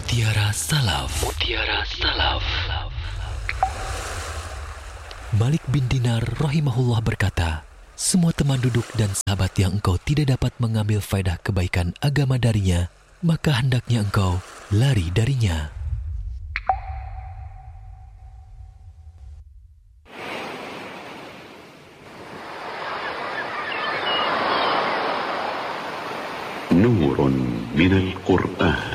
Mutiara Salaf. Mutiara Salaf. Malik bin Dinar rahimahullah berkata, semua teman duduk dan sahabat yang engkau tidak dapat mengambil faedah kebaikan agama darinya, maka hendaknya engkau lari darinya. نور من القرآن.